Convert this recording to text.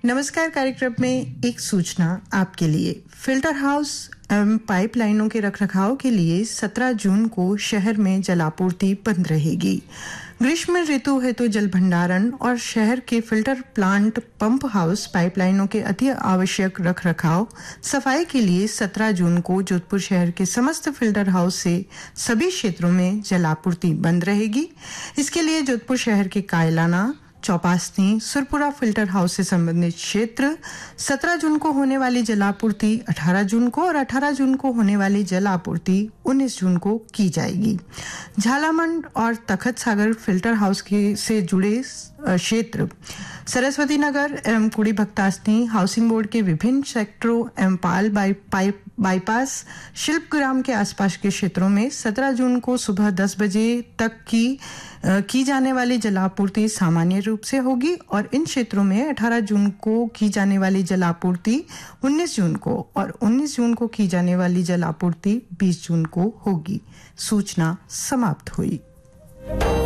नमस्कार कार्यक्रम में एक सूचना आपके लिए। फिल्टर हाउस एवं पाइपलाइनों के रखरखाव के लिए 17 जून को शहर में जलापूर्ति बंद रहेगी। ग्रीष्म ऋतु हेतु जल भंडारण और शहर के फिल्टर प्लांट, पंप हाउस, पाइपलाइनों के अति आवश्यक रखरखाव सफाई के लिए 17 जून को जोधपुर शहर के समस्त फिल्टर हाउस से सभी क्षेत्रों में जलापूर्ति बंद रहेगी। इसके लिए जोधपुर शहर के कायलाना, चौपासनी, सुरपुरा फिल्टर हाउस से संबंधित क्षेत्र 17 जून को होने वाली जलापूर्ति 18 जून को और 18 जून को होने वाली जलापूर्ति 19 जून को की जाएगी। झालामंड और तखत सागर फिल्टर हाउस से जुड़े क्षेत्र सरस्वती नगर एवं कुड़ी भक्तासनी हाउसिंग बोर्ड के विभिन्न सेक्टरों एवं पाल बाईपास शिल्पग्राम के आसपास के क्षेत्रों में 17 जून को सुबह 10 बजे तक की जाने वाली जलापूर्ति सामान्य रूप से होगी और इन क्षेत्रों में 18 जून को की जाने वाली जलापूर्ति 19 जून को और 19 जून को की जाने वाली जलापूर्ति 20 जून को होगी। सूचना समाप्त हुई।